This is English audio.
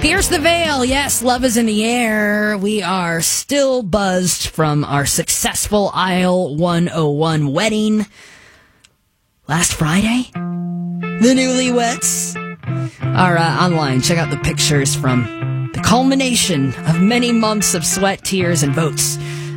Pierce the veil. Yes, love is in the air. We are still buzzed from our successful Aisle 101 wedding last Friday. The newlyweds are online. Check out the pictures from the culmination of many months of sweat, tears, and votes